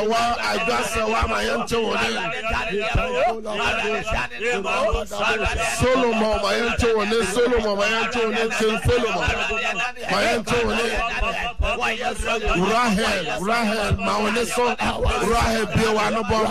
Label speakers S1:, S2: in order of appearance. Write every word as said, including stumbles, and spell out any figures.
S1: Wa agasa wa mayente wone. Solomon mayente wone. Solomon mayente wone. Solomon mayente wone. Rahel Rahel ma wone so Rahel bi wa no bo